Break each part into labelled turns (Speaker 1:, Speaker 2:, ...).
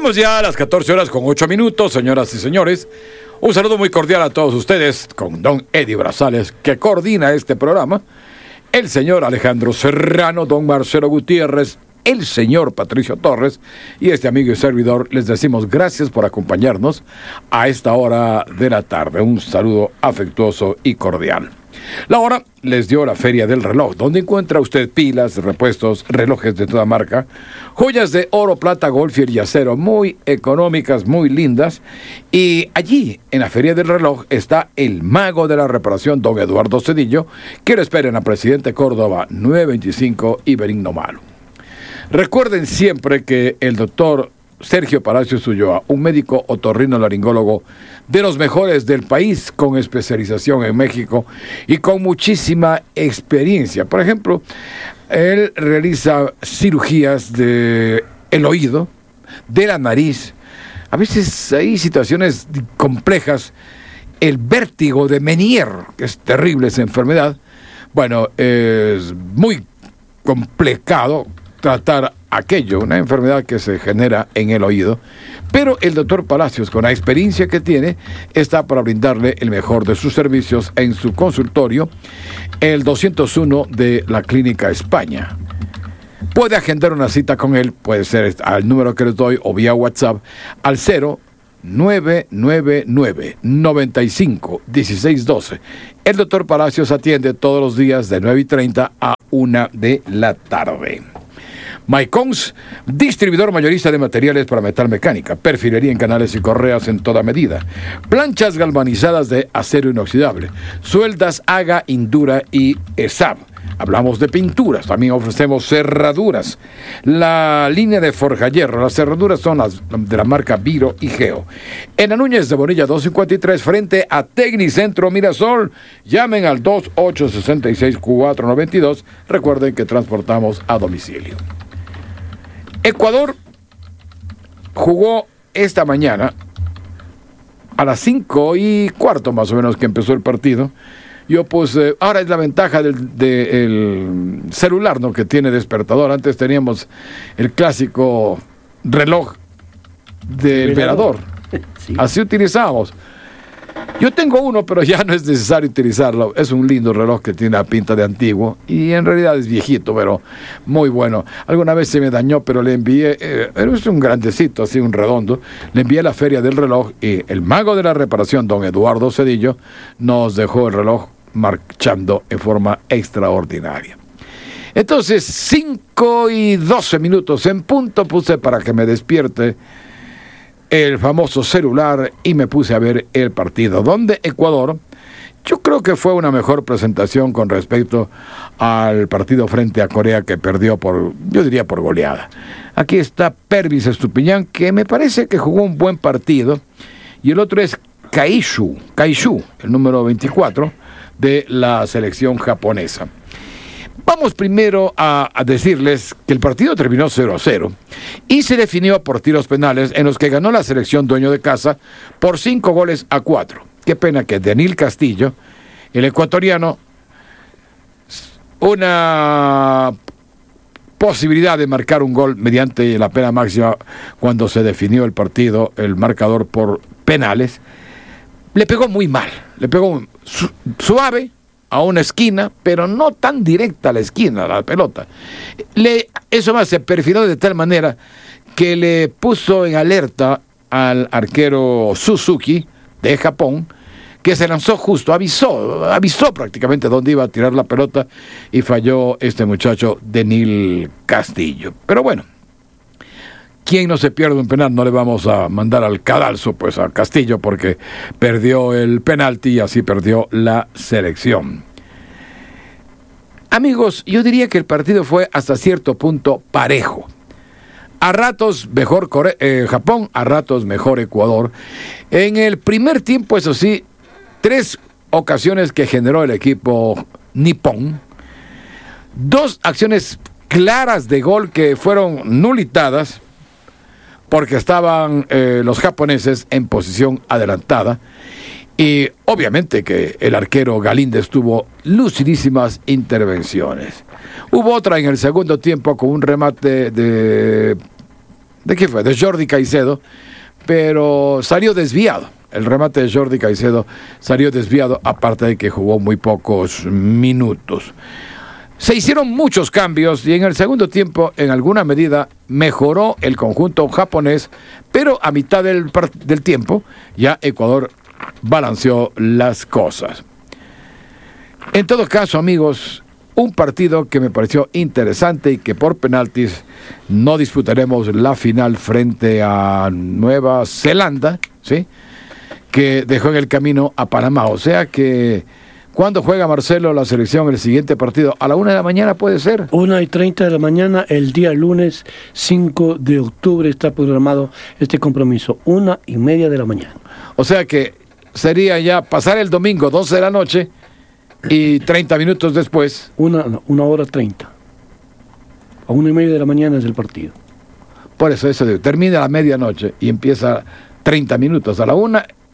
Speaker 1: Tenemos ya las 14 horas con 8 minutos, señoras y señores. Un saludo muy cordial a todos ustedes con don Eddie Brazales, que coordina este programa, el señor Alejandro Serrano, don Marcelo Gutiérrez, el señor Patricio Torres y este amigo y servidor. Les decimos gracias por acompañarnos a esta hora de la tarde. Un saludo afectuoso y cordial. La hora les dio la Feria del Reloj, donde encuentra usted pilas, repuestos, relojes de toda marca, joyas de oro, plata, golfier y acero, muy económicas, muy lindas. Y allí, en la Feria del Reloj, está el mago de la reparación, don Eduardo Cedillo, que lo espera en la Presidente Córdoba 925 y Benigno Malo. Recuerden siempre que el doctor Sergio Palacios Ulloa, un médico otorrinolaringólogo de los mejores del país, con especialización en México y con muchísima experiencia. Por ejemplo, él realiza cirugías del oído, de la nariz. A veces hay situaciones complejas. El vértigo de Menier, que es terrible esa enfermedad. Bueno, es muy complicado tratar aquello, una enfermedad que se genera en el oído, pero el doctor Palacios, con la experiencia que tiene, está para brindarle el mejor de sus servicios en su consultorio, el 201 de la Clínica España. Puede agendar una cita con él, puede ser al número que les doy o vía WhatsApp al 0999-95-1612. El doctor Palacios atiende todos los días de 9:30 a 1 de la tarde. Maicons, distribuidor mayorista de materiales para metalmecánica, perfilería en canales y correas en toda medida, planchas galvanizadas de acero inoxidable, sueldas Haga, Indura y ESAB. Hablamos de pinturas, también ofrecemos cerraduras. La línea de Forjahierro, las cerraduras son las de la marca Viro y Geo. En la Núñez de Bonilla 253, frente a Tecnicentro Mirasol, llamen al 2866-492. Recuerden que transportamos a domicilio. Ecuador jugó esta mañana a las 5:15 más o menos que empezó el partido. Yo puse, ahora es la ventaja del celular, ¿no?, que tiene despertador. Antes teníamos el clásico reloj de emperador. Sí. Así utilizábamos. Yo tengo uno, pero ya no es necesario utilizarlo. Es un lindo reloj que tiene la pinta de antiguo y en realidad es viejito, pero muy bueno. Alguna vez se me dañó, pero le envié, es un grandecito, así un redondo. Le envié a la Feria del Reloj y el mago de la reparación, don Eduardo Cedillo, nos dejó el reloj marchando en forma extraordinaria. Entonces, 5:12 en punto, puse para que me despierte el famoso celular y me puse a ver el partido, donde Ecuador, yo creo que fue una mejor presentación con respecto al partido frente a Corea, que perdió yo diría por goleada. Aquí está Pervis Estupiñán, que me parece que jugó un buen partido, y el otro es Kaishu, el número 24 de la selección japonesa. Vamos primero a decirles que el partido terminó 0-0 y se definió por tiros penales, en los que ganó la selección dueño de casa por 5-4. Qué pena que Daniel Castillo, el ecuatoriano, una posibilidad de marcar un gol mediante la pena máxima cuando se definió el partido, el marcador por penales, le pegó muy mal, le pegó suave a una esquina, pero no tan directa a la esquina, a la pelota. Eso más se perfiló de tal manera que le puso en alerta al arquero Suzuki de Japón, que se lanzó justo, avisó prácticamente dónde iba a tirar la pelota, y falló este muchacho Daniel Castillo. Pero bueno, quien no se pierde un penal, no le vamos a mandar al cadalso pues a Castillo, porque perdió el penalti y así perdió la selección. Amigos, yo diría que el partido fue hasta cierto punto parejo. A ratos mejor Japón, a ratos mejor Ecuador. En el primer tiempo, eso sí, 3 ocasiones que generó el equipo nipón, 2 acciones claras de gol que fueron nulitadas, porque estaban los japoneses en posición adelantada, y obviamente que el arquero Galíndez tuvo lucidísimas intervenciones. Hubo otra en el segundo tiempo con un remate de ¿De qué fue? De Jordi Caicedo, pero salió desviado. El remate de Jordi Caicedo salió desviado, aparte de que jugó muy pocos minutos. Se hicieron muchos cambios y en el segundo tiempo, en alguna medida, mejoró el conjunto japonés, pero a mitad del tiempo ya Ecuador balanceó las cosas. En todo caso, amigos, un partido que me pareció interesante y que por penaltis no disputaremos la final frente a Nueva Zelanda, ¿sí?, que dejó en el camino a Panamá. O sea que, ¿cuándo juega Marcelo la selección el siguiente partido? ¿A la 1 de la mañana puede ser?
Speaker 2: 1:30 de la mañana, el día lunes 5 de octubre está programado este compromiso, 1:30 de la mañana.
Speaker 1: O sea que sería ya pasar el domingo 12 de la noche y 30 minutos después.
Speaker 2: 1:30. A 1:30 de la mañana es el partido.
Speaker 1: Por eso termina a la medianoche y empieza 30 minutos. A la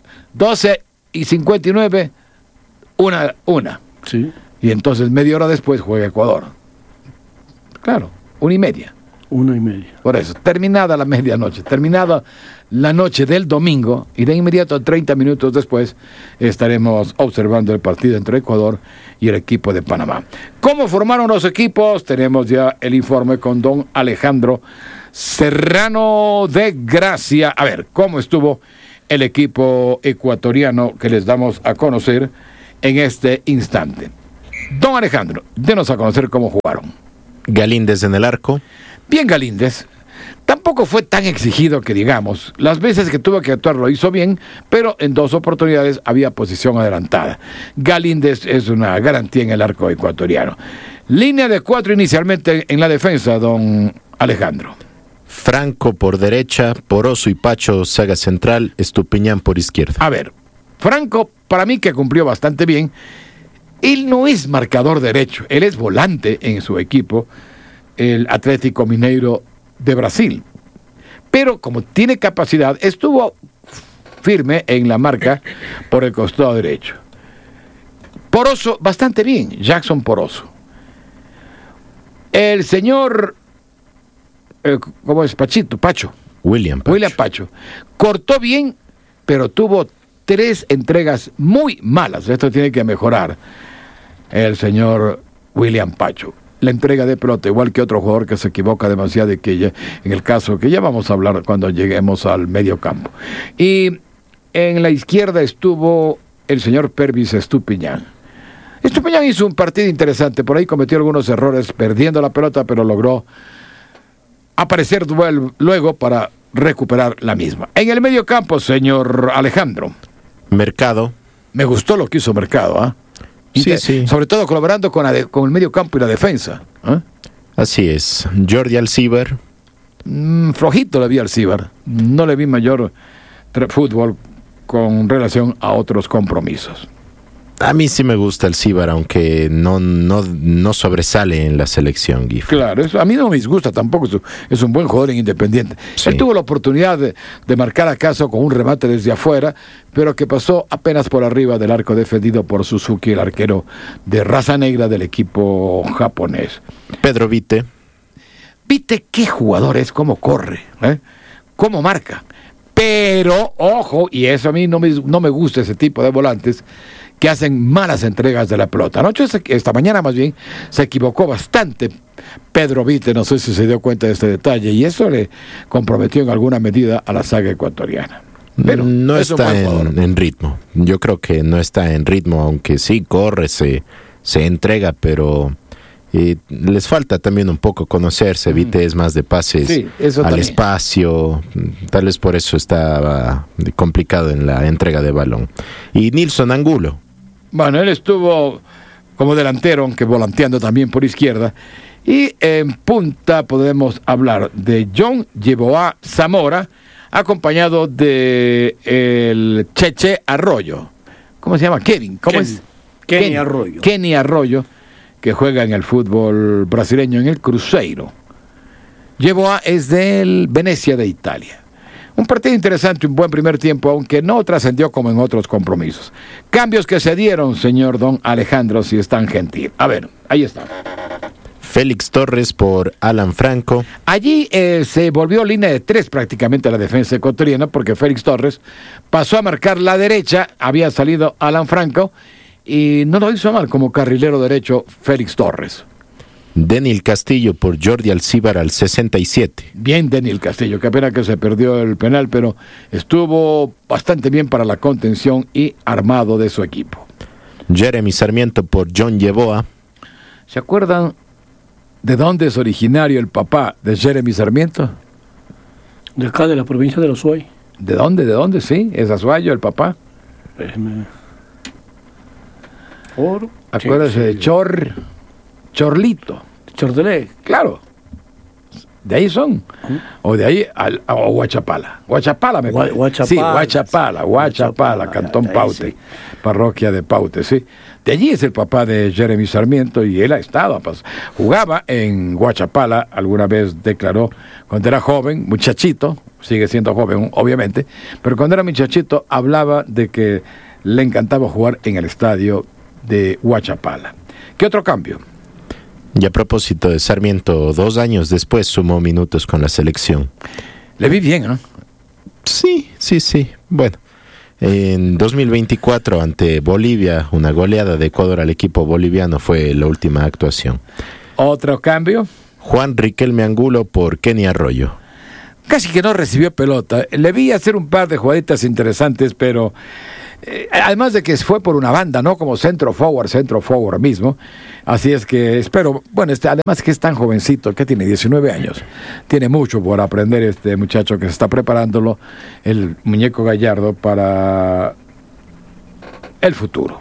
Speaker 1: 12:59, una.
Speaker 2: Sí.
Speaker 1: Y entonces media hora después juega Ecuador. Claro, 1:30.
Speaker 2: 1:30.
Speaker 1: Por eso, terminada la medianoche, terminada la noche del domingo, y de inmediato 30 minutos después estaremos observando el partido entre Ecuador y el equipo de Panamá. ¿Cómo formaron los equipos? Tenemos ya el informe con don Alejandro Serrano de Gracia. A ver, ¿cómo estuvo el equipo ecuatoriano que les damos a conocer en este instante? Don Alejandro, denos a conocer cómo jugaron.
Speaker 3: Galíndez en el arco.
Speaker 1: Bien, Galíndez. Tampoco fue tan exigido que digamos. Las veces que tuvo que actuar lo hizo bien, pero en 2 oportunidades había posición adelantada. Galíndez es una garantía en el arco ecuatoriano. Línea de 4 inicialmente en la defensa, don Alejandro.
Speaker 3: Franco por derecha, Poroso y Pacho saga central, Estupiñán por izquierda.
Speaker 1: A ver, Franco, para mí que cumplió bastante bien. Él no es marcador derecho, él es volante en su equipo, el Atlético Mineiro de Brasil. Pero como tiene capacidad, estuvo firme en la marca por el costado derecho. Poroso, bastante bien, Jackson Poroso. El señor, ¿cómo es? Pacho.
Speaker 3: William
Speaker 1: Pacho. Cortó bien, pero tuvo 3 entregas muy malas. Esto tiene que mejorar el señor William Pacho. La entrega de pelota, igual que otro jugador que se equivoca demasiado, y que ya, en el caso que ya vamos a hablar cuando lleguemos al medio campo. Y en la izquierda estuvo el señor Pervis Estupiñán. Estupiñán hizo un partido interesante, por ahí cometió algunos errores perdiendo la pelota, pero logró aparecer luego para recuperar la misma. En el medio campo, señor Alejandro.
Speaker 3: Mercado.
Speaker 1: Me gustó lo que hizo Mercado, ¿ah?
Speaker 3: Sí.
Speaker 1: Sobre todo colaborando con el medio campo y la defensa.
Speaker 3: Así es. Jordi Alcibar.
Speaker 1: Flojito le vi al Alcibar. No le vi mayor fútbol con relación a otros compromisos.
Speaker 3: A mí sí me gusta Alcibar, aunque no sobresale en la selección, Gif.
Speaker 1: Claro, a mí no me disgusta tampoco, es un buen jugador en Independiente.
Speaker 3: Sí.
Speaker 1: Él tuvo la oportunidad de marcar acaso con un remate desde afuera, pero que pasó apenas por arriba del arco defendido por Suzuki, el arquero de raza negra del equipo japonés.
Speaker 3: Pedro Vite.
Speaker 1: Vite, qué jugador es, cómo corre, cómo marca. Pero, ojo, y eso a mí no me gusta, ese tipo de volantes que hacen malas entregas de la pelota. Esta mañana más bien, se equivocó bastante Pedro Vite, no sé si se dio cuenta de este detalle, y eso le comprometió en alguna medida a la saga ecuatoriana. Pero
Speaker 3: no está en ritmo. Yo creo que no está en ritmo, aunque sí corre, se entrega, pero les falta también un poco conocerse. Vite es más de pases al
Speaker 1: también.
Speaker 3: Espacio, tal vez por eso estaba complicado en la entrega de balón. Y Nilson Angulo.
Speaker 1: Bueno, él estuvo como delantero, aunque volanteando también por izquierda. Y en punta podemos hablar de John Yeboah Zamora, acompañado de el Cheche Arroyo. ¿Cómo se llama? Kevin. ¿Cómo es?
Speaker 2: Kenny Arroyo.
Speaker 1: Kenny Arroyo, que juega en el fútbol brasileño, en el Cruzeiro. Yeboah es del Venecia de Italia. Un partido interesante, un buen primer tiempo, aunque no trascendió como en otros compromisos. Cambios que se dieron, señor don Alejandro, si es tan gentil. A ver, ahí está.
Speaker 3: Félix Torres por Alan Franco.
Speaker 1: Allí se volvió línea de 3 prácticamente la defensa ecuatoriana, porque Félix Torres pasó a marcar la derecha, había salido Alan Franco, y no lo hizo mal como carrilero derecho Félix Torres.
Speaker 3: Deniel Castillo por Jordi Alcíbar al 67.
Speaker 1: Bien Deniel Castillo, qué pena que se perdió el penal, pero estuvo bastante bien para la contención y armado de su equipo.
Speaker 3: Jeremy Sarmiento por John Yeboah.
Speaker 1: ¿Se acuerdan de dónde es originario el papá de Jeremy Sarmiento?
Speaker 2: De acá, de la provincia de Azuay.
Speaker 1: ¿De dónde? ¿De dónde? Sí, es azuayo el papá. Acuérdese de Chorlito.
Speaker 2: Chordelé.
Speaker 1: Claro. De ahí son. O de ahí a Huachapala. Huachapala me parece.
Speaker 2: Huachapala.
Speaker 1: Sí, Huachapala, Cantón Paute. Sí. Parroquia de Paute, sí. De allí es el papá de Jeremy Sarmiento y él ha estado. Jugaba en Huachapala, alguna vez declaró, cuando era joven, muchachito, sigue siendo joven, obviamente, pero cuando era muchachito hablaba de que le encantaba jugar en el estadio de Huachapala. ¿Qué otro cambio?
Speaker 3: Y a propósito de Sarmiento, 2 años después sumó minutos con la selección.
Speaker 1: Le vi bien, ¿no?
Speaker 3: Sí. Bueno, en 2024 ante Bolivia, una goleada de Ecuador al equipo boliviano fue la última actuación.
Speaker 1: ¿Otro cambio?
Speaker 3: Juan Riquelme Angulo por Kenny Arroyo.
Speaker 1: Casi que no recibió pelota. Le vi hacer un par de jugaditas interesantes, pero además de que fue por una banda, ¿no? Como centro forward mismo. Así es que espero, bueno, además que es tan jovencito, que tiene 19 años. Tiene mucho por aprender este muchacho que se está preparándolo, el muñeco Gallardo, para el futuro.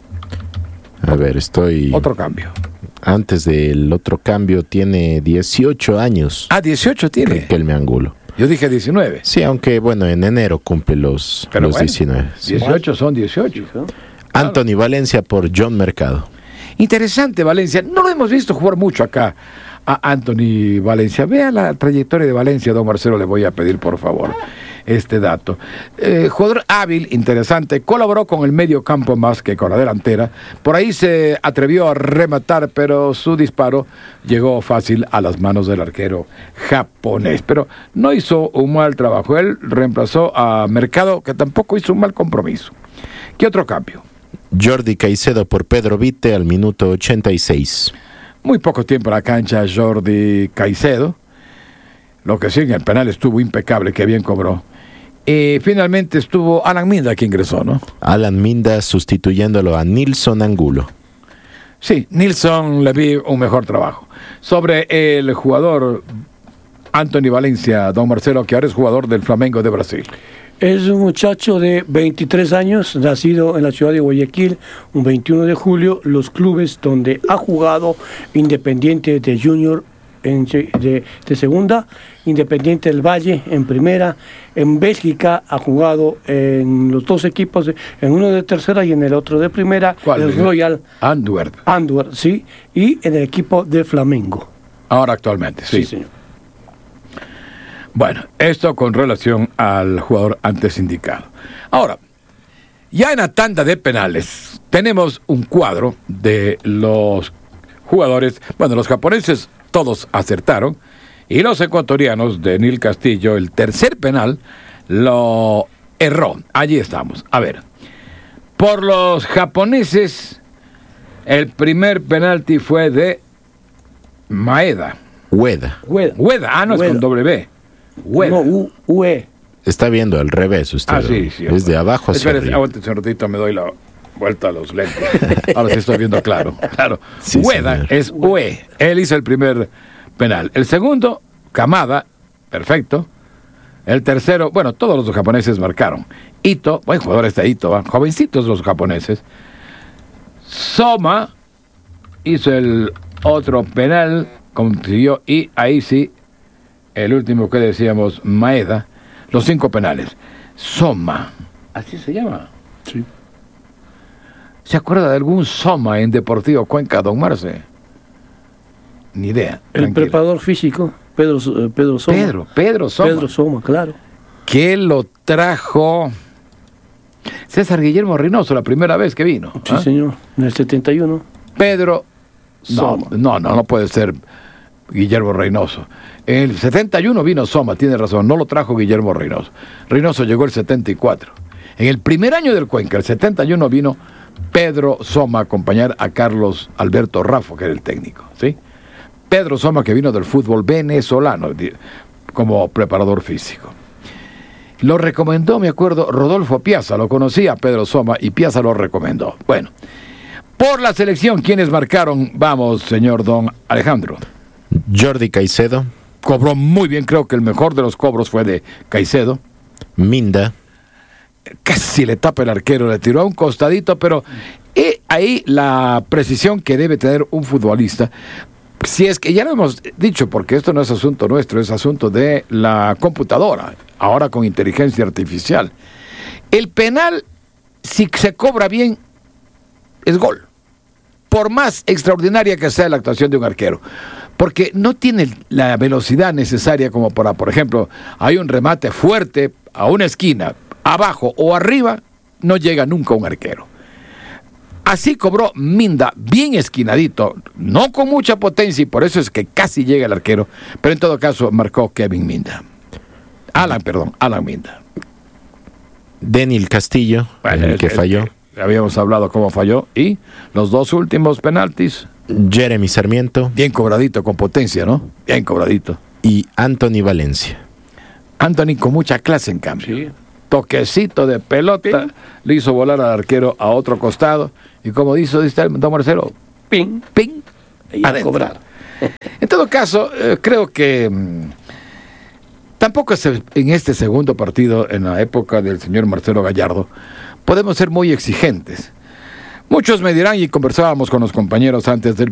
Speaker 3: A ver,
Speaker 1: Otro cambio.
Speaker 3: Antes del otro cambio, tiene 18 años.
Speaker 1: 18 tiene.
Speaker 3: Riquelme Angulo.
Speaker 1: Yo dije 19.
Speaker 3: Sí, aunque bueno, en enero cumple los 19.
Speaker 1: 18 son 18.
Speaker 3: Anthony Valencia por John Mercado.
Speaker 1: Interesante Valencia. No lo hemos visto jugar mucho acá a Anthony Valencia. Vea la trayectoria de Valencia, don Marcelo, le voy a pedir por favor este dato. Jugador hábil, interesante, colaboró con el medio campo más que con la delantera. Por ahí se atrevió a rematar, pero su disparo llegó fácil a las manos del arquero japonés. Pero no hizo un mal trabajo. Él reemplazó a Mercado, que tampoco hizo un mal compromiso. ¿Qué otro cambio?
Speaker 3: Jordi Caicedo por Pedro Vite al minuto 86.
Speaker 1: Muy poco tiempo en la cancha Jordi Caicedo. Lo que sí, en el penal estuvo impecable, que bien cobró. Y finalmente estuvo Alan Minda, que ingresó, ¿no?
Speaker 3: Alan Minda sustituyéndolo a Nilson Angulo.
Speaker 1: Sí, Nilson le vi un mejor trabajo. Sobre el jugador Anthony Valencia, don Marcelo, que ahora es jugador del Flamengo de Brasil.
Speaker 2: Es un muchacho de 23 años, nacido en la ciudad de Guayaquil, un 21 de julio. Los clubes donde ha jugado: Independiente de Junior de segunda, Independiente del Valle en primera. En Bélgica ha jugado en los 2 equipos, en uno de tercera y en el otro de primera.
Speaker 1: ¿Cuál?
Speaker 2: El Royal
Speaker 1: Antwerp,
Speaker 2: sí, y en el equipo de Flamengo.
Speaker 1: Ahora actualmente, sí.
Speaker 2: Sí, señor.
Speaker 1: Bueno, esto con relación al jugador antes indicado. Ahora, ya en la tanda de penales tenemos un cuadro de los jugadores. Bueno, los japoneses todos acertaron y los ecuatorianos, Deniel Castillo, el tercer penal lo erró. Allí estamos. A ver, por los japoneses, el primer penalti fue de Ueda. No, es con W.
Speaker 2: Ueda. No, UE.
Speaker 3: Está viendo al revés usted.
Speaker 1: Sí.
Speaker 3: Es de abajo hacia arriba.
Speaker 1: Aguante un ratito, me doy la vuelta a los lentes. Ahora sí estoy viendo claro.
Speaker 3: Sí,
Speaker 1: Ueda
Speaker 3: señor.
Speaker 1: es UE. Él hizo el primer penal. El segundo, Kamada, perfecto. El tercero, bueno, todos los japoneses marcaron. Ito, buen jugador este Ito, jovencitos los japoneses. Soma hizo el otro penal, consiguió, y ahí sí, el último que decíamos, Maeda, los 5 penales. Soma, ¿así se llama?
Speaker 2: Sí.
Speaker 1: ¿Se acuerda de algún Soma en Deportivo Cuenca, don Marce? Ni idea.
Speaker 2: El preparador físico, Pedro Soma.
Speaker 1: Pedro Soma.
Speaker 2: Pedro Soma, claro.
Speaker 1: Que lo trajo César Guillermo Reynoso la primera vez que vino.
Speaker 2: Sí, señor, en el 71.
Speaker 1: Pedro
Speaker 2: Soma.
Speaker 1: No puede ser Guillermo Reynoso. En el 71 vino Soma, tiene razón, no lo trajo Guillermo Reynoso. Reynoso llegó el 74. En el primer año del Cuenca, el 71, vino Pedro Soma a acompañar a Carlos Alberto Raffo, que era el técnico, ¿sí? Pedro Soma, que vino del fútbol venezolano como preparador físico. Lo recomendó, me acuerdo, Rodolfo Piazza, lo conocía Pedro Soma y Piazza lo recomendó. Bueno, por la selección, ¿quiénes marcaron? Vamos, señor don Alejandro.
Speaker 3: Jordi Caicedo.
Speaker 1: Cobró muy bien, creo que el mejor de los cobros fue de Caicedo.
Speaker 3: Minda.
Speaker 1: Casi le tapa el arquero, le tiró a un costadito, pero ahí la precisión que debe tener un futbolista. Si es que ya lo hemos dicho, porque esto no es asunto nuestro, es asunto de la computadora, ahora con inteligencia artificial. El penal, si se cobra bien, es gol. Por más extraordinaria que sea la actuación de un arquero. Porque no tiene la velocidad necesaria como para, por ejemplo, hay un remate fuerte a una esquina, abajo o arriba, no llega nunca un arquero. Así cobró Minda, bien esquinadito, no con mucha potencia, y por eso es que casi llega el arquero, pero en todo caso marcó Kevin Minda. Alan Minda.
Speaker 3: Daniel Castillo,
Speaker 1: Bueno,
Speaker 3: el que falló.
Speaker 1: Habíamos hablado cómo falló, y los dos últimos penaltis.
Speaker 3: Jeremy Sarmiento.
Speaker 1: Bien cobradito, con potencia, ¿no? Bien cobradito.
Speaker 3: Y Anthony Valencia.
Speaker 1: Anthony con mucha clase, en cambio.
Speaker 2: Sí.
Speaker 1: Toquecito de pelota, le hizo volar al arquero a otro costado, y como dice don Marcelo,
Speaker 2: Ping.
Speaker 1: ping,
Speaker 2: Y a
Speaker 1: adentro.
Speaker 2: cobrar.
Speaker 1: En todo caso, creo que tampoco en este segundo partido, en la época del señor Marcelo Gallardo, podemos ser muy exigentes. Muchos me dirán, y conversábamos con los compañeros antes del